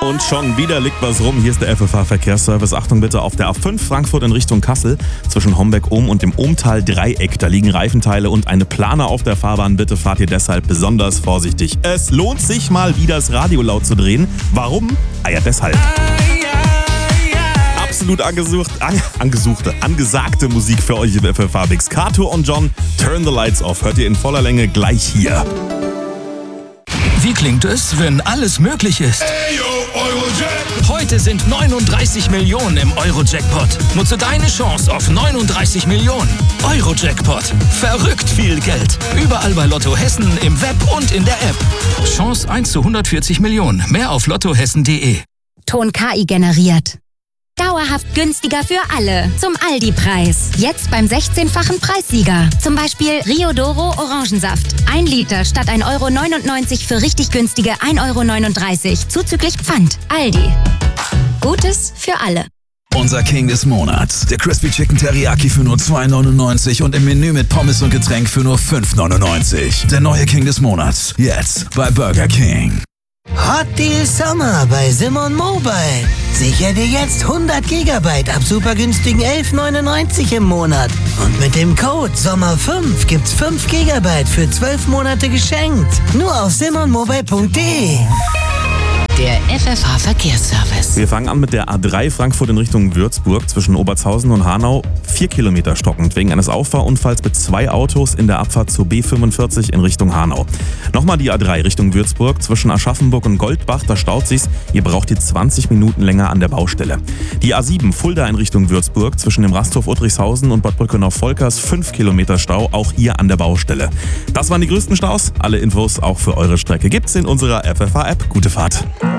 Und schon wieder liegt was rum. Hier ist der FFH-Verkehrsservice. Achtung bitte, auf der A5 Frankfurt in Richtung Kassel zwischen Homberg-Ohm und dem Ohmtal-Dreieck. Da liegen Reifenteile und eine Plane auf der Fahrbahn. Bitte fahrt ihr deshalb besonders vorsichtig. Es lohnt sich mal wieder das Radio laut zu drehen. Warum? Deshalb. Absolut angesagte Musik für euch im FFH-Mix. Kato und John, Turn the Lights Off. Hört ihr in voller Länge gleich hier. Wie klingt es, wenn alles möglich ist? Heute sind 39 Millionen im Euro-Jackpot. Nutze deine Chance auf 39 Millionen. Euro-Jackpot. Verrückt viel Geld. Überall bei Lotto Hessen, im Web und in der App. Chance 1 zu 140 Millionen. Mehr auf lottohessen.de. Ton KI generiert. Dauerhaft günstiger für alle. Zum Aldi-Preis. Jetzt beim 16-fachen Preissieger. Zum Beispiel Rio Doro Orangensaft. 1 Liter statt 1,99 € für richtig günstige 1,39 € zuzüglich Pfand. Aldi. Gutes für alle. Unser King des Monats. Der Crispy Chicken Teriyaki für nur 2,99 € und im Menü mit Pommes und Getränk für nur 5,99 €. Der neue King des Monats. Jetzt bei Burger King. Hot Deal Sommer bei Simon Mobile. Sicher dir jetzt 100 GB ab super günstigen 11,99 € im Monat. Und mit dem Code SOMMER5 gibt's 5 GB für 12 Monate geschenkt. Nur auf simonmobile.de. Der FFH-Verkehrsservice. Wir fangen an mit der A3 Frankfurt in Richtung Würzburg zwischen Obertshausen und Hanau. 4 Kilometer stockend wegen eines Auffahrunfalls mit 2 Autos in der Abfahrt zur B45 in Richtung Hanau. Nochmal die A3 Richtung Würzburg zwischen Aschaffenburg und Goldbach, da staut sich's. Ihr braucht die 20 Minuten länger an der Baustelle. Die A7 Fulda in Richtung Würzburg zwischen dem Rasthof Uttrichshausen und Bad Brückenau-Volkers 5 Kilometer Stau, auch hier an der Baustelle. Das waren die größten Staus. Alle Infos auch für eure Strecke gibt's in unserer FFH-App. Gute Fahrt.